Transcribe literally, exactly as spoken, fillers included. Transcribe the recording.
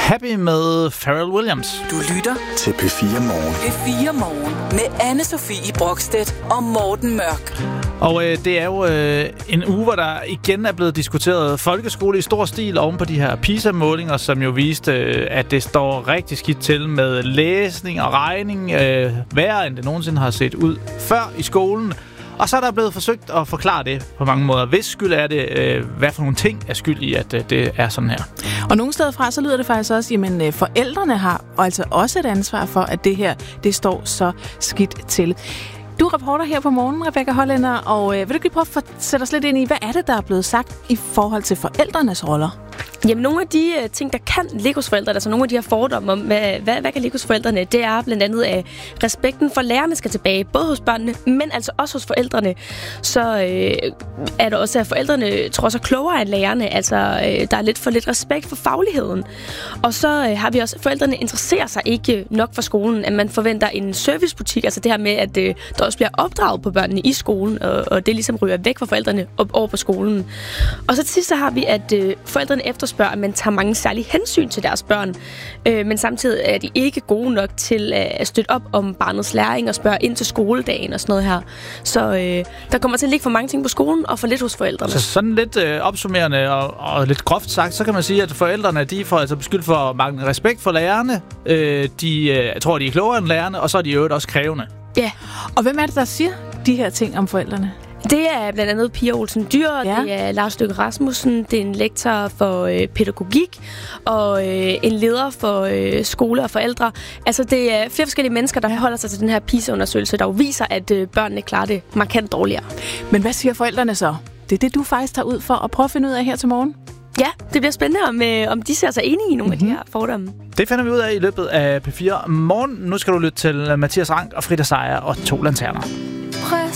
Happy med Pharrell Williams. Du lytter til P fire Morgen. P fire Morgen med Anne-Sophie Brokstedt og Morten Mørk. Og øh, det er jo øh, en uge, hvor der igen er blevet diskuteret folkeskole i stor stil oven på de her PISA-målinger, som jo viste, øh, at det står rigtig skidt til med læsning og regning, øh, værre end det nogensinde har set ud før i skolen. Og så er der blevet forsøgt at forklare det på mange måder. Hvis skyld er det, øh, hvad for nogle ting er skyld i, at øh, det er sådan her. Og nogle steder fra, så lyder det faktisk også, jamen øh, forældrene har altså også et ansvar for, at det her, det står så skidt til. Du er reporter her på morgenen, Rebecca Hollænder, og øh, vil du ikke lige prøve at sætte os lidt ind i, hvad er det, der er blevet sagt i forhold til forældrenes roller? Jamen, nogle af de uh, ting, der kan ligge hos forældrene, altså nogle af de her fordomme om, hvad, hvad, hvad kan ligge hos forældrene, det er blandt andet, at respekten for lærerne skal tilbage, både hos børnene, men altså også hos forældrene. Så øh, er der også, at forældrene tror så klogere end lærerne, altså øh, der er lidt for lidt respekt for fagligheden. Og så øh, har vi også, at forældrene interesserer sig ikke nok for skolen, at man forventer en servicebutik, altså det her med, at øh, der også bliver opdraget på børnene i skolen, og, og det ligesom ryger væk fra forældrene op over på skolen. Og så til sidst så har vi, at øh, forældrene efter spørger, at man tager mange særlige hensyn til deres børn, øh, men samtidig er de ikke gode nok til øh, at støtte op om barnets læring og spørge ind til skoledagen og sådan noget her. Så øh, der kommer til at ligge for mange ting på skolen og for lidt hos forældrene. Så sådan lidt øh, opsummerende og, og lidt groft sagt, så kan man sige, at forældrene, de får altså beskyldt for mange respekt for lærerne. Øh, de, øh, jeg tror, de er klogere end lærerne, og så er de jo også krævende. Ja, og hvem er det, der siger de her ting om forældrene? Det er blandt andet Pia Olsen Dyhr, ja. Det er Lars Løkke Rasmussen, det er en lektor for øh, pædagogik og øh, en leder for øh, skole og forældre. Altså det er flere forskellige mennesker, der holder sig til den her PISA-undersøgelse, der jo viser, at øh, børnene klarer det markant dårligere. Men hvad siger forældrene så? Det er det, du faktisk tager ud for at prøve at finde ud af her til morgen? Ja, det bliver spændende, om, øh, om de ser sig enige i nogle mm-hmm. af de her fordomme. Det finder vi ud af i løbet af P fire Morgen. Nu skal du lytte til Mathias Rank og Frida Seier og To Lanterner.